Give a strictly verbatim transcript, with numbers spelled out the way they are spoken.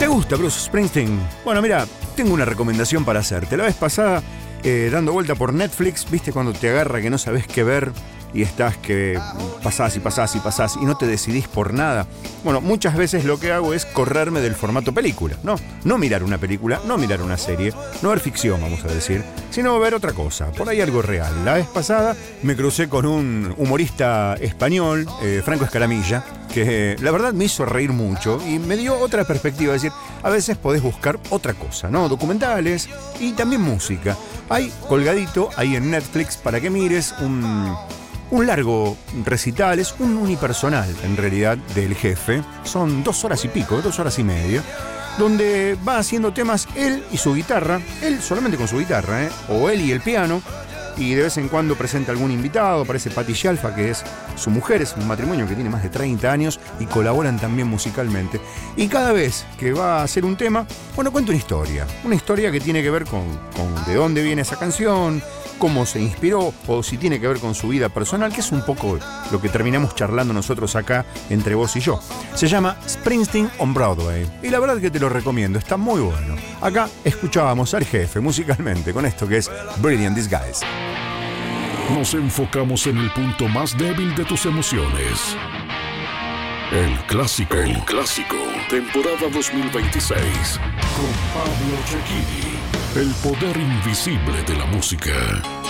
¿Te gusta Bruce Springsteen? Bueno, mira, tengo una recomendación para hacerte. La vez pasada, eh, dando vuelta por Netflix, ¿viste cuando te agarra que no sabes qué ver y estás que pasás y pasás y pasás y no te decidís por nada? Bueno, muchas veces lo que hago es correrme del formato película, ¿no? No mirar una película, no mirar una serie, no ver ficción, vamos a decir, sino ver otra cosa, por ahí algo real. La vez pasada me crucé con un humorista español, eh, Franco Escaramilla, que eh, la verdad me hizo reír mucho y me dio otra perspectiva, es decir, a veces podés buscar otra cosa, ¿no? Documentales y también música. Hay colgadito ahí en Netflix para que mires un... Un largo recital, es un unipersonal en realidad del Jefe. Son dos horas y pico, dos horas y media, donde va haciendo temas él y su guitarra, él solamente con su guitarra, ¿eh? O él y el piano, y de vez en cuando presenta algún invitado. Aparece Patti Scialfa, que es su mujer, es un matrimonio que tiene más de treinta años y colaboran también musicalmente. Y cada vez que va a hacer un tema, bueno, cuenta una historia, una historia que tiene que ver con, con de dónde viene esa canción, cómo se inspiró o si tiene que ver con su vida personal, que es un poco lo que terminamos charlando nosotros acá entre vos y yo. Se llama Springsteen on Broadway y la verdad que te lo recomiendo, está muy bueno. Acá escuchábamos al Jefe musicalmente con esto que es Brilliant Disguise. Nos enfocamos en el punto más débil de tus emociones. El clásico. El clásico. Temporada dos mil veintiséis. Con Pablo Cecchini. El poder invisible de la música.